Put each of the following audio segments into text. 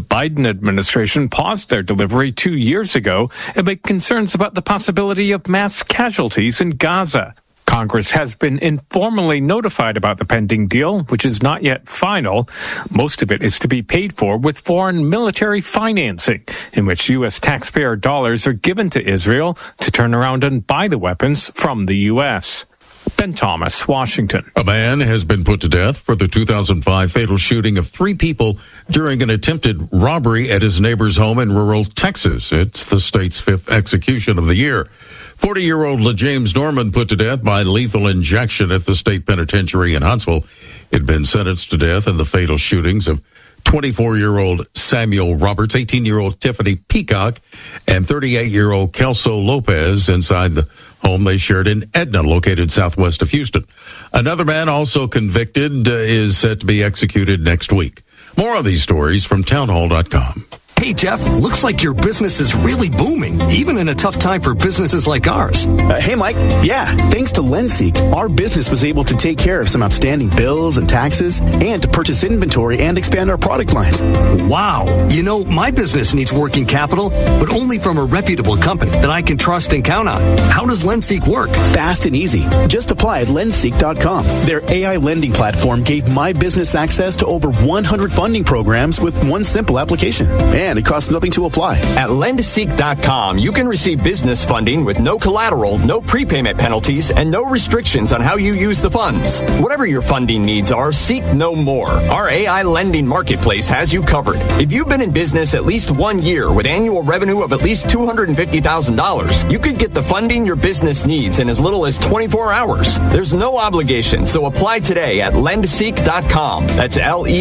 Biden administration paused their delivery 2 years ago amid concerns about the possibility of mass casualties in Gaza. Congress has been informally notified about the pending deal, which is not yet final. Most of it is to be paid for with foreign military financing, in which U.S. taxpayer dollars are given to Israel to turn around and buy the weapons from the U.S. Ben Thomas, Washington. A man has been put to death for the 2005 fatal shooting of 3 people during an attempted robbery at his neighbor's home in rural Texas. It's the state's 5th execution of the year. 40-year-old LaJames Norman put to death by lethal injection at the state penitentiary in Huntsville. He'd been sentenced to death in the fatal shootings of 24-year-old Samuel Roberts, 18-year-old Tiffany Peacock, and 38-year-old Kelso Lopez inside the home they shared in Edna, located southwest of Houston. Another man also convicted is set to be executed next week. More of these stories from townhall.com. Hey, Jeff, looks like your business is really booming, even in a tough time for businesses like ours. Hey, Mike. Yeah, thanks to LendSeek, our business was able to take care of some outstanding bills and taxes and to purchase inventory and expand our product lines. Wow. You know, my business needs working capital, but only from a reputable company that I can trust and count on. How does LendSeek work? Fast and easy. Just apply at lendseek.com. Their AI lending platform gave my business access to over 100 funding programs with one simple application. And it costs nothing to apply. At lendseek.com, you can receive business funding with no collateral, no prepayment penalties, and no restrictions on how you use the funds. Whatever your funding needs are, seek no more. Our AI lending marketplace has you covered. If you've been in business at least 1 year with annual revenue of at least $250,000, you could get the funding your business needs in as little as 24 hours. There's no obligation, so apply today at lendseek.com. That's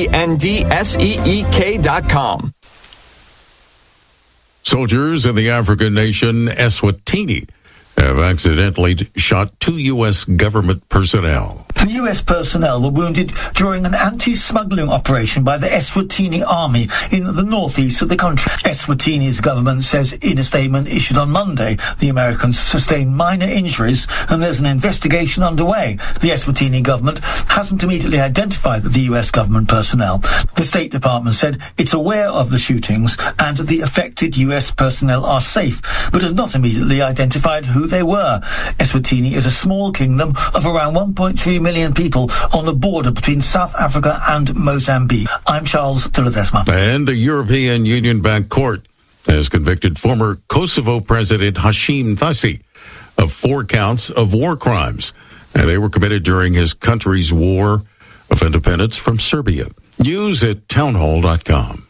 LENDSEEK.com. Soldiers in the African nation Eswatini have accidentally shot 2 U.S. government personnel. The U.S. personnel were wounded during an anti-smuggling operation by the Eswatini army in the northeast of the country. Eswatini's government says in a statement issued on Monday, the Americans sustained minor injuries and there's an investigation underway. The Eswatini government hasn't immediately identified the U.S. government personnel. The State Department said it's aware of the shootings and the affected U.S. personnel are safe, but has not immediately identified who they were. Eswatini is a small kingdom of around 1.3 million people on the border between South Africa and Mozambique. I'm Charles de Ledesma. And a European Union-backed court has convicted former Kosovo President Hashim Thaci of 4 counts of war crimes. And they were committed during his country's war of independence from Serbia. News at townhall.com.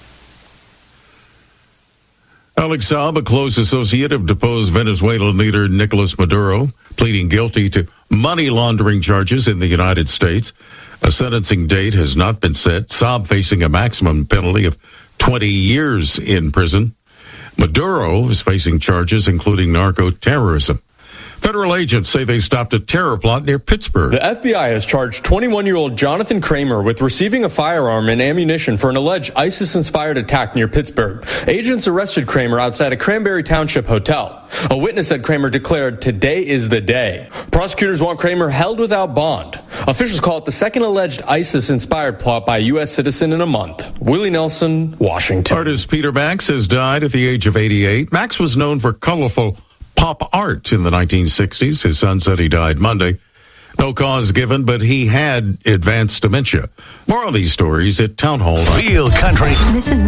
Alex Saab, a close associate of deposed Venezuelan leader Nicolas Maduro, pleading guilty to money laundering charges in the United States. A sentencing date has not been set. Saab facing a maximum penalty of 20 years in prison. Maduro is facing charges including narco-terrorism. Federal agents say they stopped a terror plot near Pittsburgh. The FBI has charged 21-year-old Jonathan Kramer with receiving a firearm and ammunition for an alleged ISIS-inspired attack near Pittsburgh. Agents arrested Kramer outside a Cranberry Township hotel. A witness said Kramer declared, "Today is the day." Prosecutors want Kramer held without bond. Officials call it the second alleged ISIS-inspired plot by a U.S. citizen in a month. Willie Nelson, Washington. Artist Peter Max has died at the age of 88. Max was known for colorful pop art in the 1960s. His son said he died Monday. No cause given, but he had advanced dementia. More on these stories at Townhall. Real country. This is